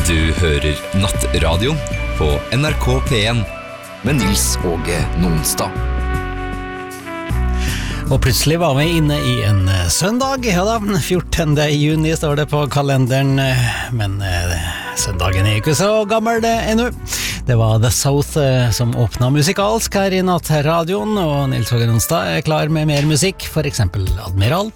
Du hører Nattradioen på NRK P1 med Nils Åge Nonstad. Og plutselig var vi inne i en søndag, ja da, 14. juni står det på kalenderen, men søndagen er ikke så gammel ennå. Det var The South som åpnet musikalsk her i Nattradioen, og Nils Åge Nonstad er klar med mer musikk, for eksempel Admiral.